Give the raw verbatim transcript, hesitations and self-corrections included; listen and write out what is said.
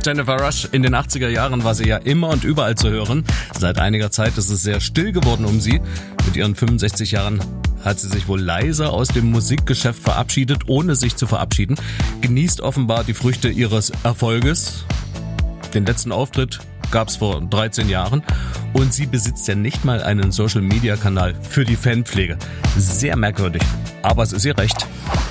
Jennifer Rush, in den achtziger Jahren war sie ja immer und überall zu hören. Seit einiger Zeit ist es sehr still geworden um sie. Mit ihren fünfundsechzig Jahren hat sie sich wohl leise aus dem Musikgeschäft verabschiedet, ohne sich zu verabschieden. Genießt offenbar die Früchte ihres Erfolges. Den letzten Auftritt gab's vor dreizehn Jahren und sie besitzt ja nicht mal einen Social-Media-Kanal für die Fanpflege. Sehr merkwürdig, aber es ist ihr Recht.